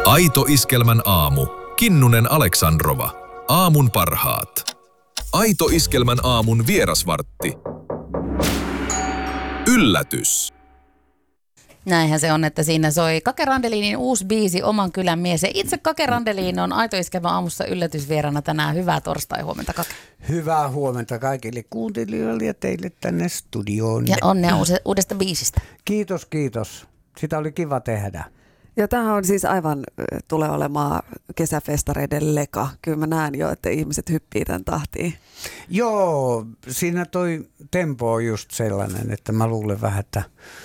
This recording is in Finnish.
Aito Iskelmän aamu. Kinnunen Aleksandrova. Aamun parhaat. Aito Iskelmän aamun vierasvartti. Yllätys. Näinhän se on, että siinä soi Kake Randelinin uusi biisi Oman kylän mies. Ja itse Kake Randelin on Aito Iskelmän aamussa yllätysvierana tänään. Hyvää torstai-huomenta, Kake. Hyvää huomenta kaikille kuuntelijoille ja teille tänne studioon. Ja onnea uudesta biisistä. Kiitos, kiitos. Sitä oli kiva tehdä. Ja tämähän on siis aivan, tulee olemaan kesäfestareiden leka. Kyllä mä näen jo, että ihmiset hyppii tämän tahtiin. Joo, siinä toi tempo on just sellainen, että mä luulen vähän, että